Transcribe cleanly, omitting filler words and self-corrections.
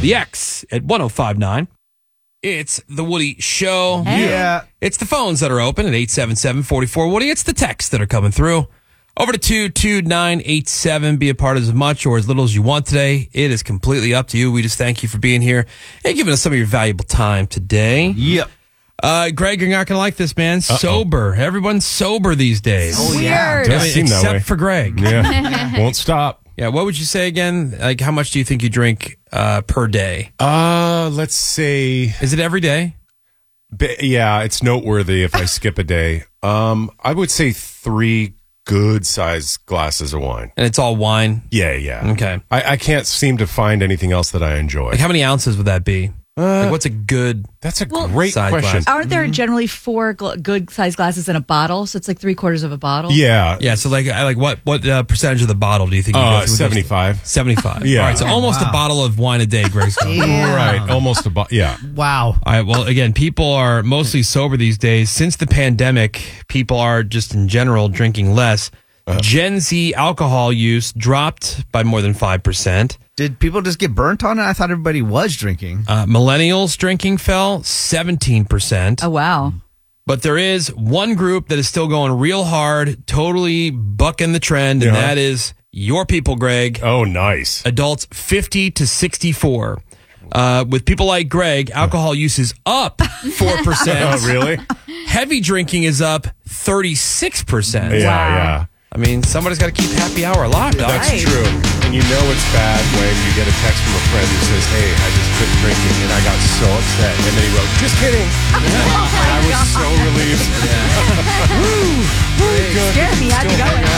The X at 105.9. It's the Woody Show. Yeah. It's the phones that are open at 877-44-WOODY. It's the texts that are coming through. Over to 22987. Be a part of as much or as little as you want today. It is completely up to you. We just thank you for being here and giving us some of your valuable time today. Yep. Greg, you're not going to like this, man. Sober. Everyone's sober these days. Oh, yeah. Does seem that way. Except for Greg. Yeah. Won't stop. Yeah, what would you say again? Like, how much do you think you drink per day? Let's say, Is it every day? yeah, it's noteworthy if I skip a day. I would say 3 good sized glasses of wine. And it's all wine? Yeah. Okay. I can't seem to find anything else that I enjoy. Like, how many ounces would that be? Like, what's a good... That's a great side question. glass. Aren't there generally 4 good sized glasses in a bottle? So it's like 3/4 of a bottle. Yeah. Yeah, so like what percentage of the bottle do you think you go through? 75. 75. Yeah. All right, so almost a bottle of wine a day, Greg's going. Right. Almost yeah. Wow. All right, well, again, people are mostly sober these days. Since the pandemic, people are just in general drinking less. Gen Z alcohol use dropped by more than 5%. Did people just get burnt on it? I thought everybody was drinking. Millennials drinking fell 17%. Oh, wow. But there is one group that is still going real hard, totally bucking the trend, and that is your people, Greg. Oh, nice. Adults 50 to 64. With people like Greg, alcohol use is up 4%. Oh, really? Heavy drinking is up 36%. Yeah. I mean, somebody's got to keep happy hour alive, dog. That's true. And you know it's bad when you get a text from a friend who says, hey, I just quit drinking and I got so upset. And then he wrote, just kidding. I was so relieved. Scared me. How'd you go?